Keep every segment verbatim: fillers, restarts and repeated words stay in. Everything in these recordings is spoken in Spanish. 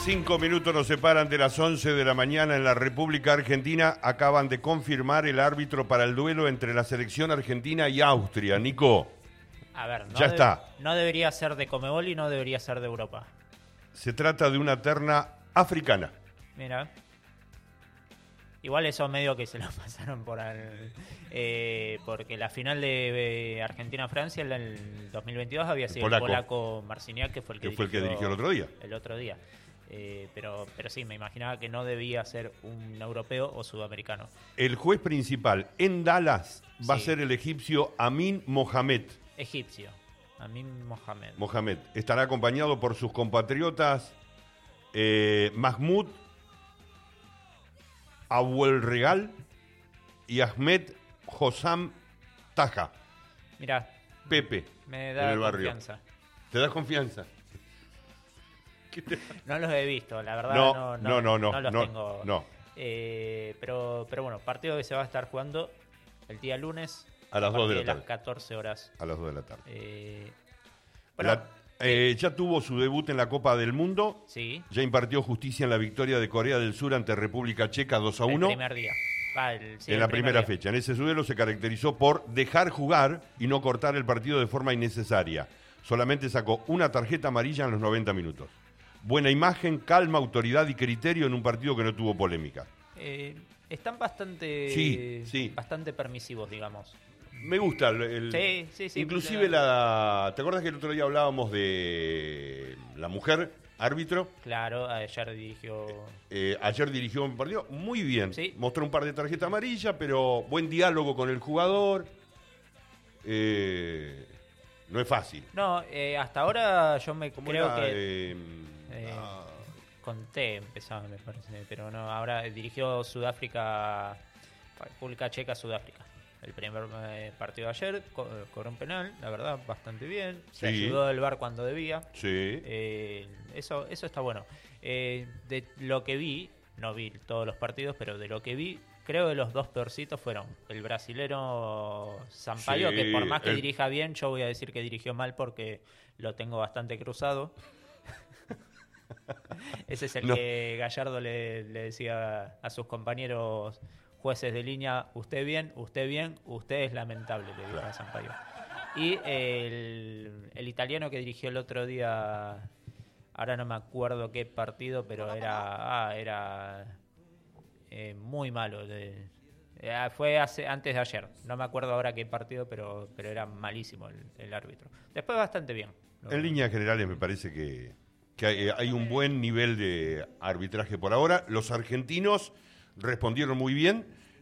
Cinco minutos nos separan de las once de la mañana en la República Argentina. Acaban de confirmar el árbitro para el duelo entre la selección argentina y Austria. Nico. A ver, no ya de, está. No debería ser de Conmebol y no debería ser de Europa. Se trata de una terna africana. Mira. Igual eso medio que se lo pasaron por el, eh, porque la final de eh, Argentina-Francia en el dos mil veintidós había sido el polaco, el polaco Marciniak, que fue el que, que fue dirigió, el que dirigió el otro día. El otro día. Eh, pero, pero sí, me imaginaba que no debía ser un europeo o sudamericano. El juez principal en Dallas va sí. a ser el egipcio Amin Mohamed. Egipcio, Amin Mohamed. Mohamed. Estará acompañado por sus compatriotas eh, Mahmoud Abuelregal y Ahmed Hossam Taha. Mirá. Pepe. Me da en el confianza. Barrio. ¿Te da confianza? Te... No los he visto, la verdad. No, no, no, no. No, no los no, tengo. No. Eh, pero, pero bueno, partido que se va a estar jugando el día lunes. A las dos de la tarde. A las catorce horas. A las dos de la tarde. Eh, bueno, la, eh, ya tuvo su debut en la Copa del Mundo. Sí. Ya impartió justicia en la victoria de Corea del Sur ante República Checa dos a uno. El primer día. Ah, el, sí, en el la primera día. fecha. En ese duelo se caracterizó por dejar jugar y no cortar el partido de forma innecesaria. Solamente sacó una tarjeta amarilla en los noventa minutos. Buena imagen, calma, autoridad y criterio en un partido que no tuvo polémica. Eh, están bastante, sí, sí. bastante permisivos, digamos. Me gusta el, el sí, sí, sí, inclusive la. ¿Te acuerdas que el otro día hablábamos de la mujer árbitro? Claro, ayer dirigió. Eh, ayer dirigió un partido muy bien. Sí. Mostró un par de tarjetas amarillas, pero buen diálogo con el jugador. Eh, no es fácil. No, eh, hasta ahora yo me creo era, que. Eh, eh, ah, con T empezaba, me parece, pero no. Ahora dirigió Sudáfrica, República Checa, Sudáfrica. El primer eh, partido de ayer, co cobró un penal, la verdad, bastante bien. Se sí. ayudó del V A R cuando debía. Sí. Eh, eso, eso está bueno. Eh, de lo que vi, no vi todos los partidos, pero de lo que vi, creo que los dos peorcitos fueron el brasilero Sampaio, sí, que por más que el... dirija bien, yo voy a decir que dirigió mal porque lo tengo bastante cruzado. Ese es el no. que Gallardo le, le decía a sus compañeros jueces de línea: usted bien, usted bien, usted es lamentable, le dijo a Sampaio. Y el, el italiano que dirigió el otro día, ahora no me acuerdo qué partido, pero era ah, era eh, muy malo. De, eh, fue hace, antes de ayer, no me acuerdo ahora qué partido, pero, pero era malísimo el, el árbitro. Después bastante bien. En líneas generales me parece que, que hay, hay un buen nivel de arbitraje por ahora. Los argentinos respondieron muy bien.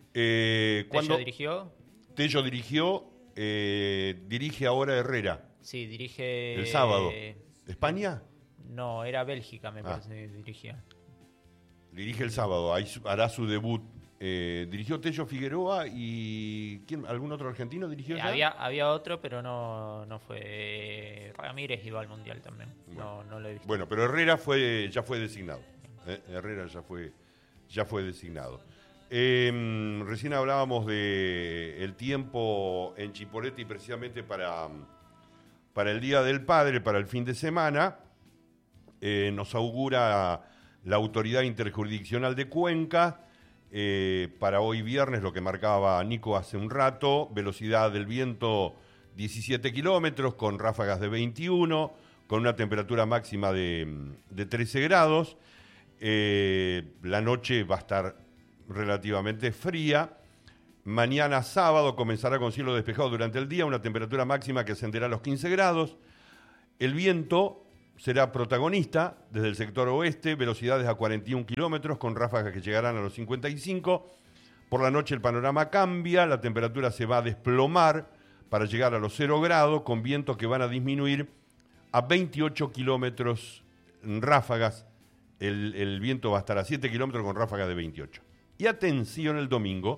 Eh, ¿Tello dirigió? Tello dirigió, eh, dirige ahora Herrera. Sí, dirige... El sábado. ¿España? No, era Bélgica, me ah. parece que dirigía. Dirige el sábado, ahí hará su debut. Eh, dirigió Tello Figueroa y... ¿quién? ¿Algún otro argentino dirigió? Eh, había, había otro, pero no, no fue... Ramírez iba al Mundial también. Bueno, no, no lo he visto. Bueno, pero Herrera fue, ya fue designado. Eh, Herrera ya fue, ya fue designado. Eh, recién hablábamos de el tiempo en Chipolete y precisamente para, para el Día del Padre, para el fin de semana, eh, nos augura la Autoridad Interjurisdiccional de Cuenca eh, para hoy viernes, lo que marcaba Nico hace un rato: velocidad del viento diecisiete kilómetros, con ráfagas de veintiuno, con una temperatura máxima de, de trece grados. Eh, la noche va a estar relativamente fría. Mañana sábado comenzará con cielo despejado durante el día, una temperatura máxima que ascenderá a los quince grados. El viento será protagonista desde el sector oeste, velocidades a cuarenta y un kilómetros, con ráfagas que llegarán a los cincuenta y cinco. Por la noche el panorama cambia, la temperatura se va a desplomar para llegar a los cero grados, con vientos que van a disminuir a veintiocho kilómetros en ráfagas. El, el viento va a estar a siete kilómetros con ráfagas de veintiocho. Y atención el domingo,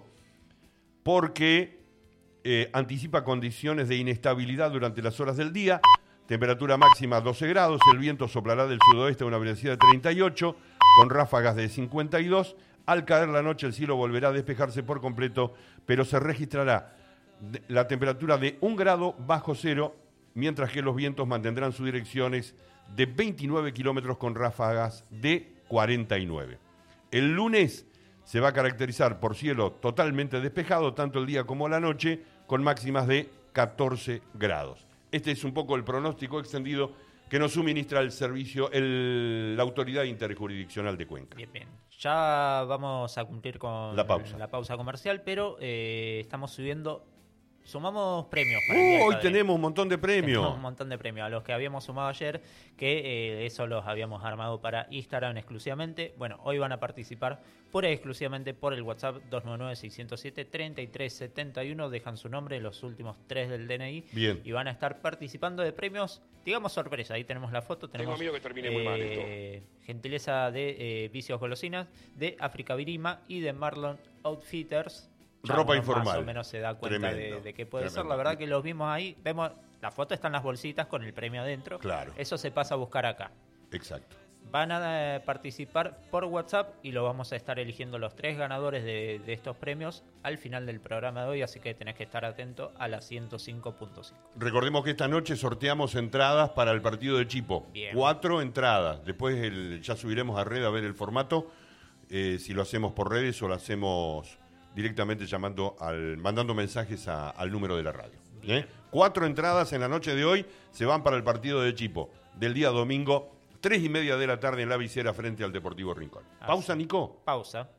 porque eh, anticipa condiciones de inestabilidad durante las horas del día. Temperatura máxima doce grados, el viento soplará del sudoeste a una velocidad de treinta y ocho, con ráfagas de cincuenta y dos. Al caer la noche el cielo volverá a despejarse por completo, pero se registrará la temperatura de un grado bajo cero, mientras que los vientos mantendrán sus direcciones de veintinueve kilómetros con ráfagas de cuarenta y nueve. El lunes se va a caracterizar por cielo totalmente despejado, tanto el día como la noche, con máximas de catorce grados. Este es un poco el pronóstico extendido que nos suministra el servicio, el, la Autoridad Interjurisdiccional de Cuenca. Bien, bien. Ya vamos a cumplir con la pausa, la pausa comercial, pero eh, estamos subiendo, sumamos premios. Para uh, el día de hoy Padre. tenemos un montón de premios. Tenemos un montón de premios, a los que habíamos sumado ayer, que eh, eso los habíamos armado para Instagram exclusivamente. Bueno, hoy van a participar pura y exclusivamente por el WhatsApp dos nueve nueve, seis cero siete, tres tres siete uno. Dejan su nombre, los últimos tres del D N I. Bien. Y van a estar participando de premios, digamos sorpresa. Ahí tenemos la foto. Tenemos, Tengo miedo que termine eh, muy mal esto. Gentileza de eh, Vicios Golosinas, de África Virima y de Marlon Outfitters. Ya Ropa uno informal. Más o menos se da cuenta Tremendo, de, de qué puede tremendo. ser. La verdad que los vimos ahí. Vemos la foto, está en las bolsitas con el premio adentro. Claro. Eso se pasa a buscar acá. Exacto. Van a eh, participar por WhatsApp y lo vamos a estar eligiendo los tres ganadores de, de estos premios al final del programa de hoy, así que tenés que estar atento a la ciento cinco punto cinco. Recordemos que esta noche sorteamos entradas para el partido de Chipo. Bien. Cuatro entradas. Después el, ya subiremos a red a ver el formato, eh, si lo hacemos por redes o lo hacemos directamente llamando al, mandando mensajes a, al número de la radio. ¿eh? Cuatro entradas en la noche de hoy se van para el partido de Chipo del día domingo, tres y media de la tarde en la Visera frente al Deportivo Rincón. Así. Pausa, Nico. Pausa.